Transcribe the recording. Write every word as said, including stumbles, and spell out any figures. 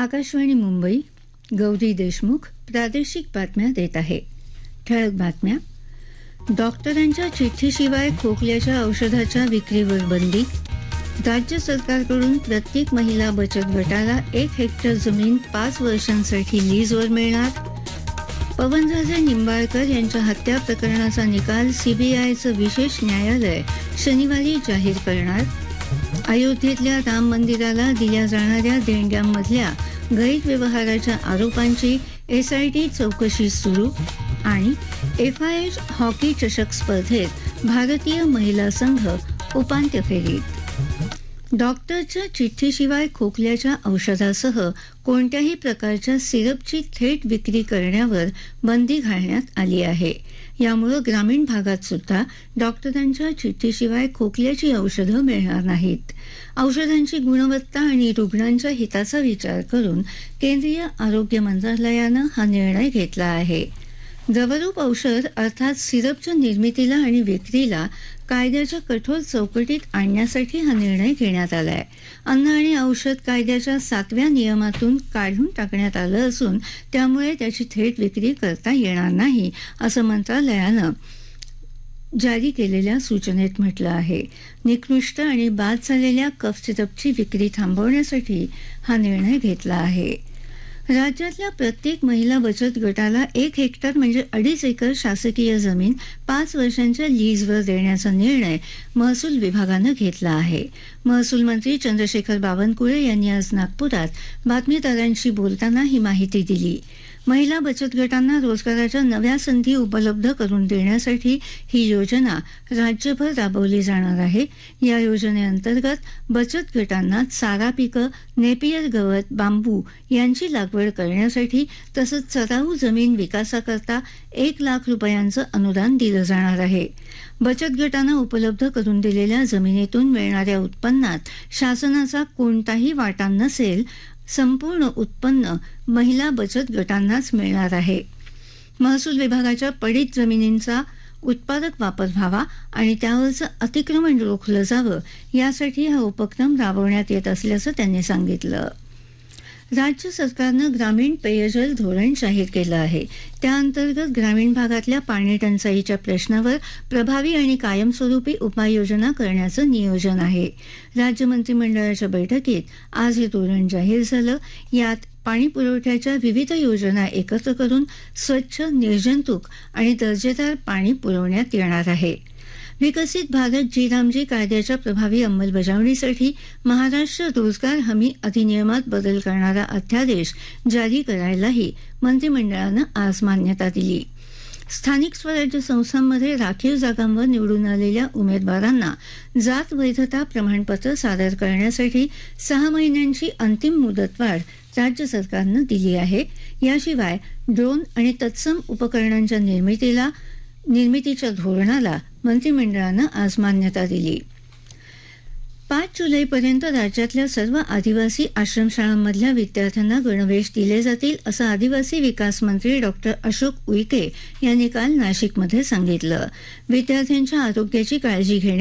आकाशवाणी मुंबई. गौरी देशमुख प्रादेशिक बातम्या देत आहे. ठळक बातम्या. डॉक्टरांच्या चिठ्ठीशिवाय खोकल्याच्या औषधाच्या विक्रीवर बंदी. राज्य सरकारकडून प्रत्येक महिला बचत गटाला एक हेक्टर जमीन पाच वर्षांसाठी लीजवर मिळणार. पवनराजे निंबाळकर यांच्या हत्या प्रकरणाचा निकाल सीबीआयचं विशेष न्यायालय शनिवारी जाहीर करणार. अयोध्येतल्या राम मंदिराला दिल्या जाणाऱ्या देणग्यांमधल्या गैरव्यवहाराच्या आरोपांची एसआयटी चौकशी सुरू. आणि एफआयएच हॉकी चषक स्पर्धेत भारतीय महिला संघ उपांत्य फेरीत. डॉक्टरच्या चिठ्ठीशिवाय खोकल्याच्या औषधासह कोणत्याही प्रकारच्या सिरपची थेट विक्री करण्यावर बंदी घालण्यात आली आहे. यामुळे ग्रामीण भागात सुद्धा डॉक्टरांच्या चिठ्ठीशिवाय खोकल्याची औषधं मिळणार नाहीत. औषधांची गुणवत्ता आणि रुग्णांच्या हिताचा विचार करून केंद्रीय आरोग्य मंत्रालयानं हा निर्णय घेतला आहे. द्रवरूप औषध अर्थात सिरपच्या निर्मितीला आणि विक्रीला कायद्याच्या कठोर चौकटीत आणण्यासाठी हा निर्णय घेण्यात आला आहे. अन्न आणि औषध कायद्याच्या सातव्या नियमातून काढून टाकण्यात आलं असून त्यामुळे त्याची थेट विक्री करता येणार नाही असं मंत्रालयानं जारी केलेल्या सूचनेत म्हटलं आहे. निकृष्ट आणि बाद झालेल्या कफ सिरपची विक्री थांबवण्यासाठी हा निर्णय घेतला आहे. राज्यातल्या प्रत्येक महिला बचत गटाला एक हेक्टर म्हणजे अडीच एकर शासकीय जमीन पाच वर्षांच्या लीजवर देण्याचा निर्णय महसूल विभागानं घेतला आहे. महसूल मंत्री चंद्रशेखर बावनकुळे यांनी आज नागपुरात बातमीदारांशी बोलताना ही माहिती दिली. महिला बचत गटांना रोजगाराच्या नव्या संधी उपलब्ध करून देण्यासाठी ही योजना राज्यभर राबवली जाणार आहे. या योजनेअंतर्गत बचत गटांना चारा पिकं, नेपियर गवत, बांबू यांची लागवड करण्यासाठी तसंच चराऊ जमीन विकासाकरता एक लाख रुपयांचं अनुदान दिलं जाणार आहे. बचत गटांना उपलब्ध करून दिलेल्या जमिनीतून मिळणाऱ्या उत्पन्नात शासनाचा कोणताही वाटा नसेल. संपूर्ण उत्पन्न महिला बचत गटांनाच मिळणार आहे. महसूल विभागाच्या पडीत जमिनींचा उत्पादक वापर व्हावा आणि त्यावरचं अतिक्रमण रोखलं जावं यासाठी हा उपक्रम राबवण्यात येत असल्याचं त्यांनी सांगितलं. राज्य सरकारनं ग्रामीण पेयजल धोरण जाहीर केलं आहे. त्याअंतर्गत ग्रामीण भागातल्या पाणी टंचाईच्या प्रश्नावर प्रभावी आणि कायमस्वरूपी उपाययोजना करण्याचं नियोजन आहे. राज्य मंत्रिमंडळाच्या बैठकीत आज हे धोरण जाहीर झालं. यात पाणी पुरवठ्याच्या विविध योजना एकत्र करून स्वच्छ, निर्जंतुक आणि दर्जेदार पाणी पुरवण्यात येणार आहे. विकसित भारत जी रामजी कायद्याच्या प्रभावी अंमलबजावणीसाठी महाराष्ट्र रोजगार हमी अधिनियमात बदल करणारा अध्यादेश जारी करायलाही मंत्रिमंडळानं आज मान्यता दिली. स्थानिक स्वराज्य संस्थांमध्ये राखीव जागांवर निवडून आलेल्या उमेदवारांना जात वैधता प्रमाणपत्र सादर करण्यासाठी सहा महिन्यांची अंतिम मुदतवाढ राज्य सरकारनं दिली आहे. याशिवाय ड्रोन आणि तत्सम उपकरणांच्या निर्मितीला निर्मितीच्या धोरणाला मंत्रिमंडळानं आज मान्यता दिली. पाच जुलैपर्यंत राज्यातल्या सर्व आदिवासी आश्रमशाळांमधल्या विद्यार्थ्यांना गणवेश दिले जातील असं आदिवासी विकास मंत्री डॉक्टर अशोक उईके यांनी काल नाशिकमध्ये सांगितलं. विद्यार्थ्यांच्या आरोग्याची काळजी घेण्यासाठी